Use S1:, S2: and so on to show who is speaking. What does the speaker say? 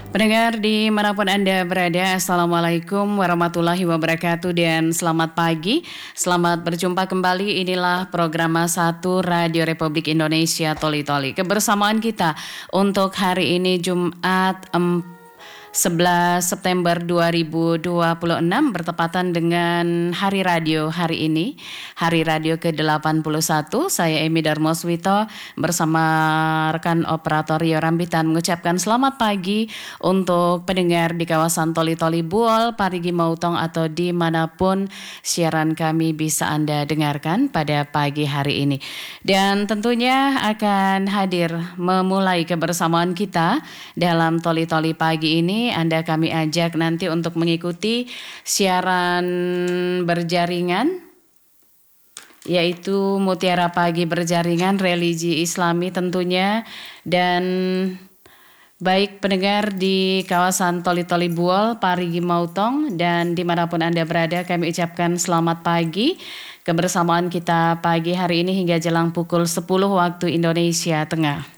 S1: Pendengar dimanapun Anda berada, Assalamualaikum warahmatullahi wabarakatuh dan selamat pagi. Selamat berjumpa kembali, inilah program 1 Radio Republik Indonesia Toli Toli. Kebersamaan kita untuk hari ini Jumat 11 September 2026 bertepatan dengan Hari Radio hari ini, Hari Radio ke-81. Saya Emi Darmoswito bersama rekan operator Yorambitan mengucapkan selamat pagi untuk pendengar di kawasan Toli-Toli Buol, Parigi Mautong atau dimanapun siaran kami bisa Anda dengarkan pada pagi hari ini. Dan tentunya akan hadir memulai kebersamaan kita dalam Toli-Toli pagi ini. Anda kami ajak nanti untuk mengikuti siaran berjaringan, yaitu Mutiara Pagi Berjaringan Religi Islami tentunya. Dan baik pendengar di kawasan Toli-Toli Buol, Parigi Mautong dan dimanapun Anda berada, kami ucapkan selamat pagi. Kebersamaan kita pagi hari ini hingga jelang pukul 10 waktu Indonesia Tengah.